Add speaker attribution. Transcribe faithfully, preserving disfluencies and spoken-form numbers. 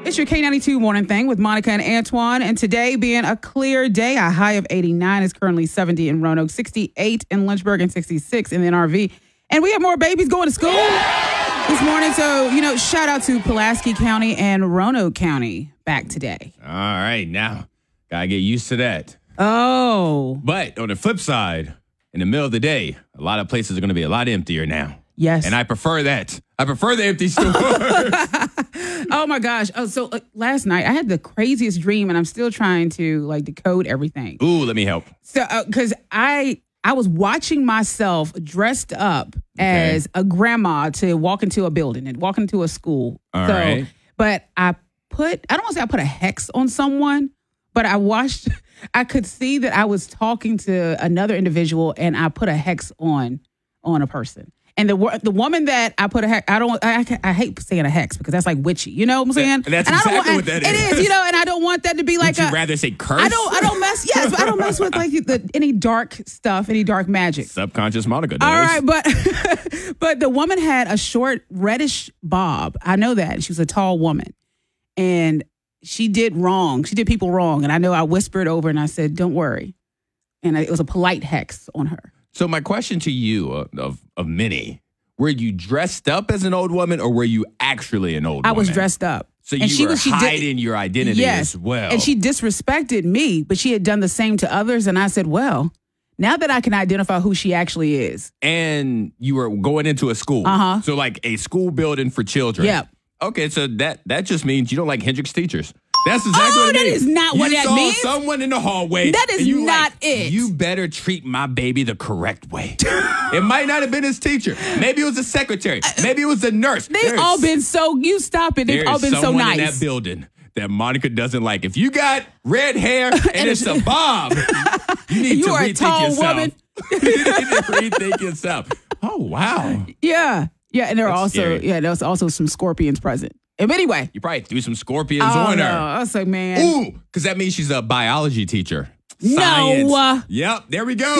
Speaker 1: It's your K ninety-two morning thing with Monica and Antoine. And today being a clear day, a high of eighty-nine is currently seventy in Roanoke, sixty-eight in Lynchburg, and sixty-six in the N R V. And we have more babies going to school this morning. So, you know, shout out to Pulaski County and Roanoke County back today.
Speaker 2: All right. Now, gotta get used to that.
Speaker 1: Oh.
Speaker 2: But on the flip side, in the middle of the day, a lot of places are going to be a lot emptier now.
Speaker 1: Yes.
Speaker 2: And I prefer that. I prefer the empty stores.
Speaker 1: Oh, my gosh. Oh, so uh, last night I had the craziest dream, and I'm still trying to, like, decode everything.
Speaker 2: Ooh, let me help.
Speaker 1: So, because uh, I... I was watching myself dressed up okay. as a grandma to walk into a building and walk into a school.
Speaker 2: All
Speaker 1: so,
Speaker 2: right.
Speaker 1: But I put, I don't want to say I put a hex on someone, but I watched, I could see that I was talking to another individual and I put a hex on, on a person. And the the woman that I put a hex, I don't, I, I hate saying a hex because that's like witchy. You know what I'm saying?
Speaker 2: That, that's
Speaker 1: and
Speaker 2: exactly
Speaker 1: I don't want,
Speaker 2: what that
Speaker 1: it
Speaker 2: is.
Speaker 1: It is, you know, and I don't want that to be like
Speaker 2: Would you
Speaker 1: a,
Speaker 2: rather say curse?
Speaker 1: I don't, I don't mess, yes, but I don't mess with like the, any dark stuff, any dark magic.
Speaker 2: Subconscious Monica does.
Speaker 1: All right, but, but the woman had a short reddish bob. I know that. She was a tall woman. And she did wrong. She did people wrong. And I know I whispered over and I said, don't worry. And it was a polite hex on her.
Speaker 2: So my question to you uh, of, of many, were you dressed up as an old woman or were you actually an old
Speaker 1: I
Speaker 2: woman?
Speaker 1: I was dressed up.
Speaker 2: So
Speaker 1: and
Speaker 2: you
Speaker 1: she
Speaker 2: were
Speaker 1: was, she
Speaker 2: hiding
Speaker 1: did,
Speaker 2: your identity
Speaker 1: yes,
Speaker 2: as well.
Speaker 1: And she disrespected me, but she had done the same to others. And I said, well, now that I can identify who she actually is.
Speaker 2: And you were going into a school.
Speaker 1: Uh-huh.
Speaker 2: So like a school building for children.
Speaker 1: Yep.
Speaker 2: Okay, so that, that just means you don't like Hendrix teachers. That's exactly
Speaker 1: oh,
Speaker 2: what it
Speaker 1: that
Speaker 2: means.
Speaker 1: is not
Speaker 2: you
Speaker 1: what that
Speaker 2: saw
Speaker 1: means.
Speaker 2: Someone in the hallway.
Speaker 1: That is
Speaker 2: and you
Speaker 1: not
Speaker 2: like,
Speaker 1: it.
Speaker 2: You better treat my baby the correct way. It might not have been his teacher. Maybe it was a secretary. Maybe it was a nurse.
Speaker 1: They've
Speaker 2: There's,
Speaker 1: all been so, you stop it. They've all been so nice.
Speaker 2: In that building that Monica doesn't like. If you got red hair and, and it's a bob, you need
Speaker 1: you
Speaker 2: to
Speaker 1: are
Speaker 2: rethink
Speaker 1: a tall
Speaker 2: yourself.
Speaker 1: Woman.
Speaker 2: You need to rethink yourself. Oh, wow.
Speaker 1: Yeah. Yeah, and there are
Speaker 2: That's
Speaker 1: also,
Speaker 2: scary.
Speaker 1: yeah, there was also some scorpions present. And anyway.
Speaker 2: You probably threw some scorpions
Speaker 1: oh,
Speaker 2: on
Speaker 1: no.
Speaker 2: her.
Speaker 1: I was like, man.
Speaker 2: Ooh, because that means she's a biology teacher.
Speaker 1: No.
Speaker 2: Science. Yep, there we go.